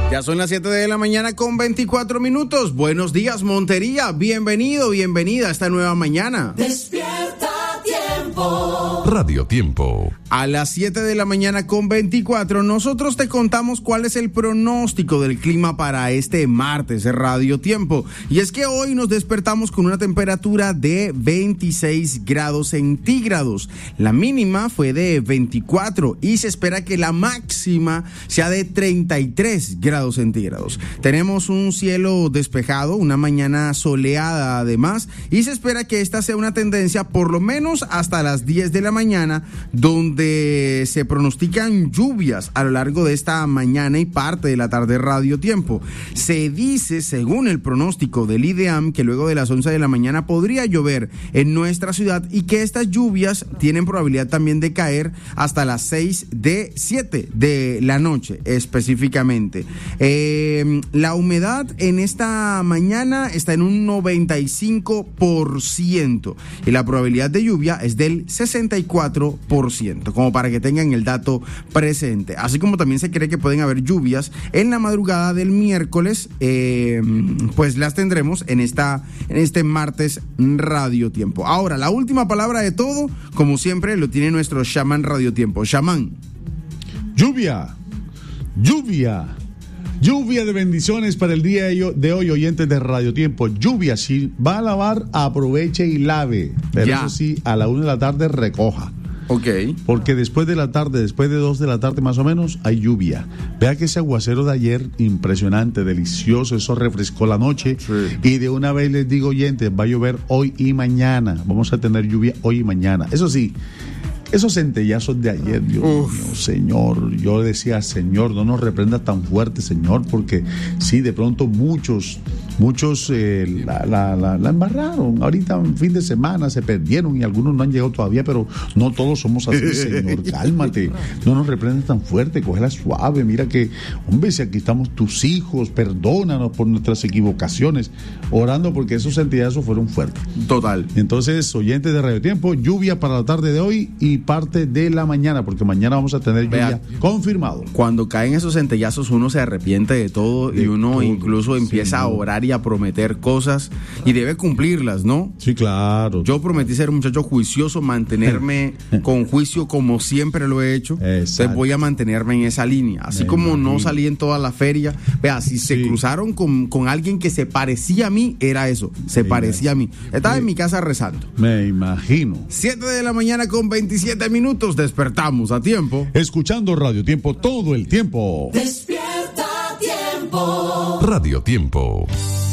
Ya son las 7 de la mañana con 24 minutos. Buenos días, Montería. Bienvenido, bienvenida a esta nueva mañana. Despierta Tiempo. Radio Tiempo. A las 7 de la mañana con 24, nosotros te contamos cuál es el pronóstico del clima para este martes de Radio Tiempo. Y es que hoy nos despertamos con una temperatura de 26 grados centígrados. La mínima fue de 24 y se espera que la máxima sea de 33 grados centígrados. Tenemos un cielo despejado, una mañana soleada además, y se espera que esta sea una tendencia por lo menos hasta las 10 de la mañana, donde se pronostican lluvias a lo largo de esta mañana y parte de la tarde Radio Tiempo. Se dice, según el pronóstico del IDEAM, que luego de las 11 de la mañana podría llover en nuestra ciudad y que estas lluvias tienen probabilidad también de caer hasta las 7 de la noche específicamente. La humedad en esta mañana está en un 95% y la probabilidad de lluvia es del 64%, como para que tengan el dato presente. Así como también se cree que pueden haber lluvias en la madrugada del miércoles, pues las tendremos en este martes Radio Tiempo. Ahora, la última palabra de todo, como siempre, lo tiene nuestro chamán Radio Tiempo. Chamán. Lluvia de bendiciones para el día de hoy, oyentes de Radio Tiempo. Lluvia, si va a lavar, aproveche y lave. Pero ya. Eso sí, a la 1 de la tarde recoja. Ok. Porque después de la tarde, después de 2 de la tarde más o menos, hay lluvia. Vea que ese aguacero de ayer, impresionante, delicioso, eso refrescó la noche. Sí. Y de una vez les digo, oyentes, va a llover hoy y mañana. Vamos a tener lluvia hoy y mañana. Eso sí, esos centellazos de ayer, Dios mío, Señor, yo decía, Señor, no nos reprendas tan fuerte, Señor, porque sí, de pronto muchos la embarraron. Ahorita en fin de semana se perdieron y algunos no han llegado todavía, pero no todos somos así, Señor, cálmate, no nos reprendas tan fuerte, cógela suave, mira que, hombre, si aquí estamos tus hijos, perdónanos por nuestras equivocaciones, orando porque esos centellazos fueron fuertes. Total. Entonces, oyentes de Radio Tiempo, lluvia para la tarde de hoy y parte de la mañana, porque mañana vamos a tener lluvia confirmado. Cuando caen esos centellazos uno se arrepiente de todo y uno todo, incluso empieza a orar y a prometer cosas y debe cumplirlas, ¿no? Sí, claro. Yo prometí ser un muchacho juicioso, mantenerme con juicio como siempre lo he hecho. Entonces voy a mantenerme en esa línea. Así como no salí en toda la feria. Vea, si se cruzaron con alguien que se parecía a mí, era eso. Se parecía a mí. Estaba en mi casa rezando. Me imagino. 7 de la mañana con 27 minutos. Despertamos a tiempo. Escuchando Radio Tiempo todo el tiempo. Despierta Tiempo. Radio Tiempo.